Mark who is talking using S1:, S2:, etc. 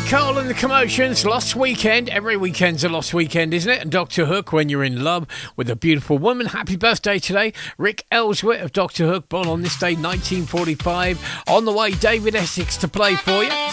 S1: Cole and the Commotions, Lost Weekend. Every weekend's a lost weekend, isn't it? And Dr. Hook, When You're in Love with a Beautiful Woman. Happy birthday today, Rick Ellsworth of Dr. Hook, born on this day, 1945. On the way, David Essex to play for you.